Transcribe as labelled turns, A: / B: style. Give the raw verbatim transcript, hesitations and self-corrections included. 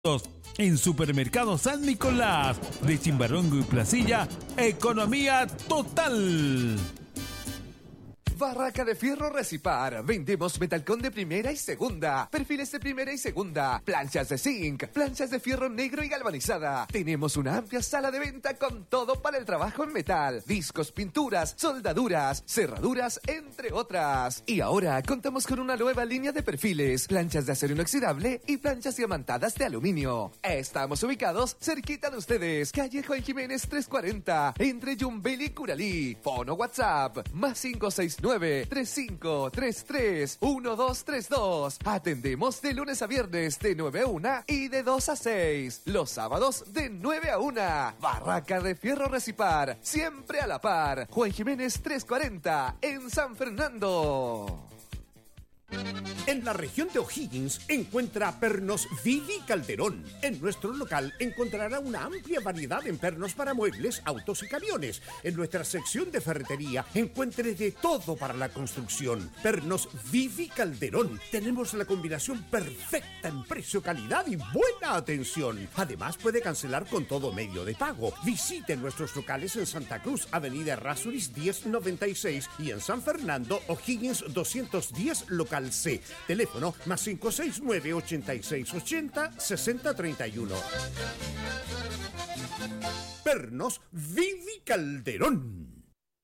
A: En Supermercado San Nicolás de Chimbarongo y Placilla, economía total.
B: Barraca de Fierro Recipar. Vendemos metalcón de primera y segunda, perfiles de primera y segunda, planchas de zinc, planchas de fierro negro y galvanizada. Tenemos una amplia sala de venta con todo para el trabajo en metal, discos, pinturas, soldaduras, cerraduras, entre otras. Y ahora contamos con una nueva línea de perfiles, planchas de acero inoxidable y planchas diamantadas de aluminio. Estamos ubicados cerquita de ustedes, calle Juan Jiménez trescientos cuarenta, entre Yumbel y Curalí. Fono WhatsApp, más cinco seis nueve tres cinco tres tres uno dos tres dos. Atendemos de lunes a viernes de nueve a una y de dos a seis. Los sábados de nueve a una. Barraca de Fierro Recipar, siempre a la par. Juan Jiménez trescientos cuarenta en San Fernando.
C: En la región de O'Higgins encuentra Pernos Vivi Calderón. En nuestro local encontrará una amplia variedad en pernos para muebles, autos y camiones. En nuestra sección de ferretería encuentre de todo para la construcción. Pernos Vivi Calderón. Tenemos la combinación perfecta en precio, calidad y buena atención. Además puede cancelar con todo medio de pago. Visite nuestros locales en Santa Cruz, Avenida Errázuriz diez noventa y seis y en San Fernando, O'Higgins doscientos diez, local C. Teléfono más cinco seis nueve, ochenta y seis ochenta, sesenta treinta y uno. Pernos Vivi Calderón.